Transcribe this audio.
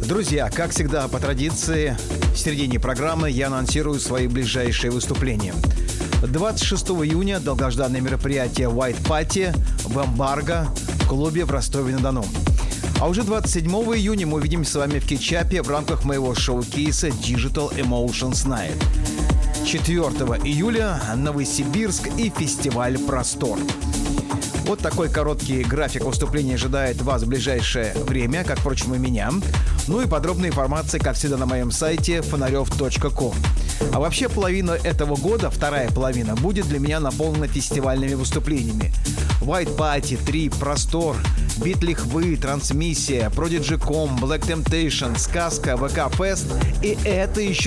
Друзья, как всегда, по традиции, в середине программы я анонсирую свои ближайшие выступления. 26 июня долгожданное мероприятие White Party в Эмбарго в клубе в Ростове-на-Дону. А уже 27 июня мы увидимся с вами в Кетчапе в рамках моего шоу-кейса Digital Emotions Night. 4 июля Новосибирск и фестиваль «Простор». Вот такой короткий график выступлений ожидает вас в ближайшее время, как, впрочем, и меня. Ну и подробная информация, как всегда, на моем сайте fonarev.com. А вообще половина этого года, вторая половина, будет для меня наполнена фестивальными выступлениями. White Party, Trip, Простор, Бит Лихвы, Трансмиссия, Prodigy.com, Black Temptation, Сказка, ВК Фест. И это еще